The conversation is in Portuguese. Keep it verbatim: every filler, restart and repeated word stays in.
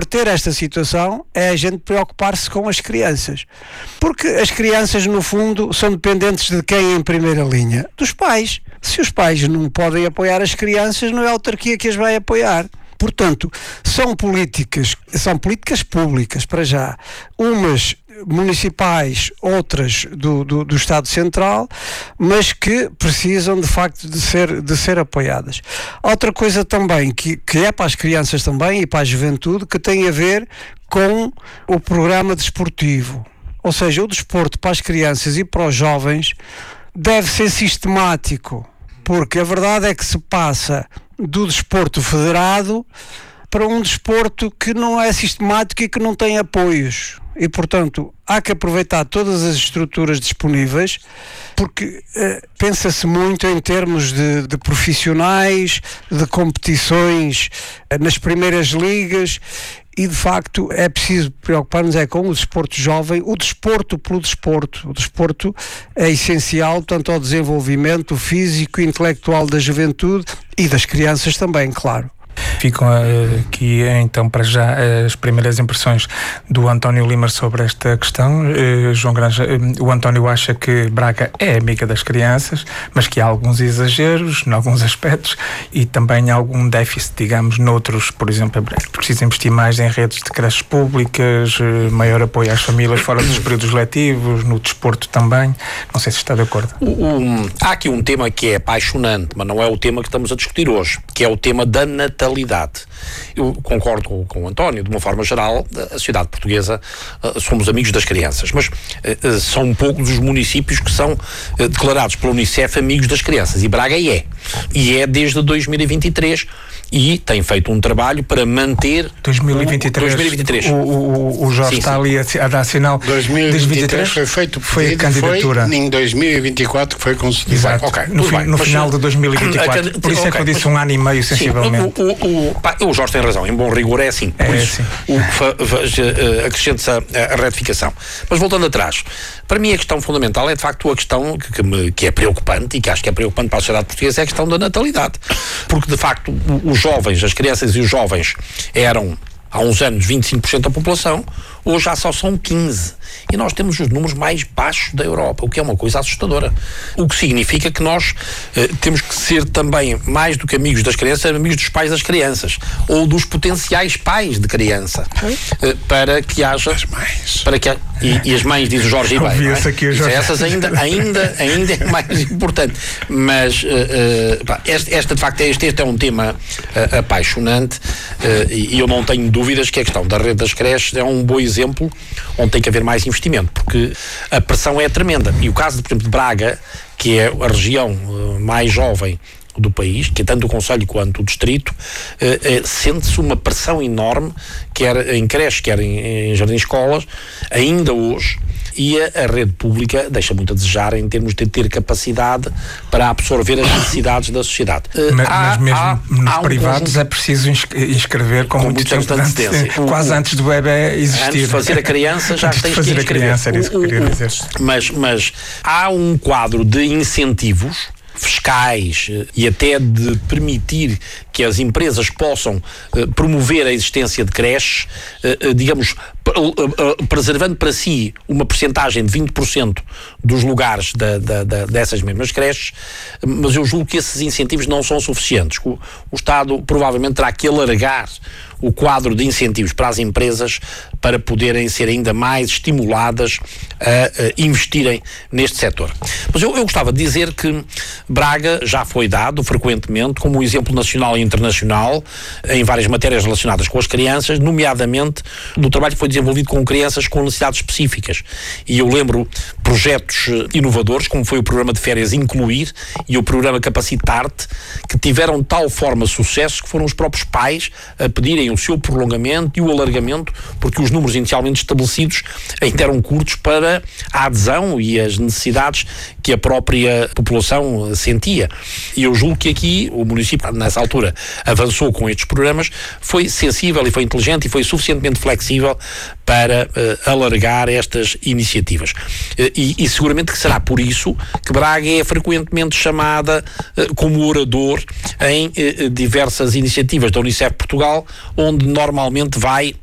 reverter esta situação é a gente preocupar-se com as crianças. Porque as crianças, no fundo, são dependentes de quem em primeira linha? Dos pais. Se os pais não podem apoiar as crianças, não é a autarquia que as vai apoiar. Portanto, são políticas, são políticas públicas, para já. Umas municipais, outras do, do, do Estado Central, mas que precisam de facto de ser, de ser apoiadas. Outra coisa também, que, que é para as crianças também e para a juventude, que tem a ver com o programa desportivo. Ou seja, o desporto para as crianças e para os jovens deve ser sistemático, porque a verdade é que se passa do desporto federado para um desporto que não é sistemático e que não tem apoios. E, portanto, há que aproveitar todas as estruturas disponíveis, porque eh, pensa-se muito em termos de, de profissionais, de competições eh, nas primeiras ligas, e de facto é preciso preocupar-nos é com o desporto jovem, o desporto pelo desporto. O desporto é essencial tanto ao desenvolvimento físico e intelectual da juventude e das crianças também, claro. Ficam aqui então para já as primeiras impressões do António Lima sobre esta questão. Uh, João Granja, uh, o António acha que Braga é amiga das crianças, mas que há alguns exageros em alguns aspectos e também algum déficit, digamos, noutros. Por exemplo, precisa investir mais em redes de creches públicas, uh, maior apoio às famílias fora dos períodos letivos, no desporto também. Não sei se está de acordo. Um, há aqui um tema que é apaixonante, mas não é o tema que estamos a discutir hoje, que é o tema da natalidade. Eu concordo com, com o António, de uma forma geral, a sociedade portuguesa uh, somos amigos das crianças, mas uh, são poucos os municípios que são uh, declarados pela Unicef amigos das crianças, e Braga é. E é desde dois mil e vinte e três e tem feito um trabalho para manter dois mil e vinte e três, dois mil e vinte e três. O, o, o Jorge sim, está sim. ali a, a dar sinal. dois mil e vinte e três foi feito foi a candidatura. Foi em dois mil e vinte e quatro que foi concedido. Exato. Okay, no fi, bem, no mas, final de dois mil e vinte e quatro. A, por isso okay, é que eu disse mas, um ano e meio, sensivelmente. Sim, o, o, o, pá, o Jorge tem razão, em bom rigor é assim. Por é, isso, o, fa, fa, uh, acrescente-se a, a retificação. Mas voltando atrás, para mim a questão fundamental é de facto a questão que, que, me, que é preocupante e que acho que é preocupante para a sociedade portuguesa, é a questão da natalidade. Porque de facto os jovens, as crianças e os jovens eram há uns anos vinte e cinco por cento da população, hoje já só são quinze por cento. E nós temos os números mais baixos da Europa, o que é uma coisa assustadora. O que significa que nós eh, temos que ser também, mais do que amigos das crianças, amigos dos pais das crianças, ou dos potenciais pais de criança, eh, para que haja... As mães. Para que ha, e, e as mães, diz o Jorge Ribeiro, não é? Aqui o Jorge. Essas ainda, ainda, ainda é mais importante. Mas uh, uh, pá, este, esta, de facto, este, este é um tema uh, apaixonante uh, e, e eu não tenho dúvidas que a questão da rede das creches é um bom exemplo onde tem que haver mais investimento, porque a pressão é tremenda. E o caso, de, por exemplo, de Braga, que é a região uh, mais jovem do país, que é tanto o Conselho quanto o Distrito, eh, eh, sente-se uma pressão enorme, quer em creches, quer em, em jardim-escolas, ainda hoje, e a, a rede pública deixa muito a desejar em termos de ter capacidade para absorver as necessidades da sociedade. Eh, mas, há, mas mesmo há, nos há privados um é preciso inscrever com, com muito tempo de antecedência. Quase o, antes do bebé existir. Antes de fazer a criança, já antes tens de fazer que a criança, era isso que eu queria dizer. Mas, mas há um quadro de incentivos fiscais e até de permitir que as empresas possam uh, promover a existência de creches, uh, uh, digamos, uh, uh, preservando para si uma percentagem de vinte por cento dos lugares da, da, da, dessas mesmas creches, mas eu julgo que esses incentivos não são suficientes. O, o Estado provavelmente terá que alargar o quadro de incentivos para as empresas para poderem ser ainda mais estimuladas a, a investirem neste setor. Mas eu, eu gostava de dizer que Braga já foi dado frequentemente como um exemplo nacional e internacional em várias matérias relacionadas com as crianças, nomeadamente do trabalho que foi desenvolvido com crianças com necessidades específicas. E eu lembro projetos inovadores, como foi o programa de férias Incluir e o programa Capacitar-te, que tiveram de tal forma sucesso que foram os próprios pais a pedirem o seu prolongamento e o alargamento, porque os números inicialmente estabelecidos ainda eram curtos para a adesão e as necessidades que a própria população sentia. E eu julgo que aqui o município, nessa altura, avançou com estes programas, foi sensível e foi inteligente e foi suficientemente flexível para uh, alargar estas iniciativas. Uh, e, e seguramente que será por isso que Braga é frequentemente chamada uh, como orador em uh, diversas iniciativas da Unicef Portugal, onde normalmente vai